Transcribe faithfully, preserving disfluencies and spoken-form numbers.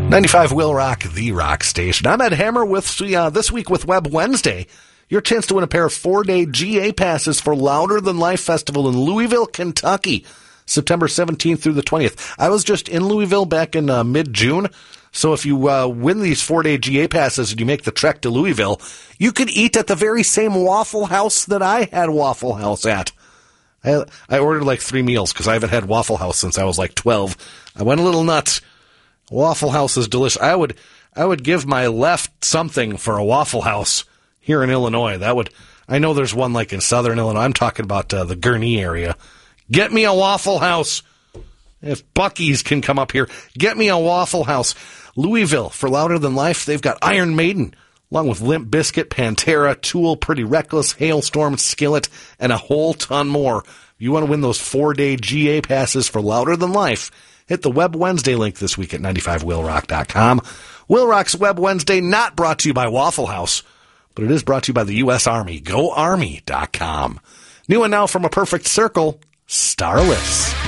ninety-five Will Rock, the rock station. I'm Ed Hammer with uh, This Week with Web Wednesday. Your chance to win a pair of four-day G A passes for Louder Than Life Festival in Louisville, Kentucky, September seventeenth through the twentieth. I was just in Louisville back in uh, mid-June, so if you uh, win these four-day G A passes and you make the trek to Louisville, you could eat at the very same Waffle House that I had Waffle House at. I, I ordered like three meals because I haven't had Waffle House since I was like twelve. I went a little nuts. Waffle House is delicious. I would I would give my left something for a Waffle House here in Illinois. That would I know there's one like in southern Illinois. I'm talking about uh, the Gurnee area. Get me a Waffle House. If Buc-ee's can come up here, get me a Waffle House. Louisville, for Louder Than Life, they've got Iron Maiden, along with Limp Bizkit, Pantera, Tool, Pretty Reckless, Hailstorm, Skillet, and a whole ton more. If you want to win those four-day G A passes for Louder Than Life, hit the Web Wednesday link this week at ninety-five will rock dot com. Will Rock's Web Wednesday not brought to you by Waffle House, but it is brought to you by the U S Army. Go Army dot com. New and now from A Perfect Circle, Starless.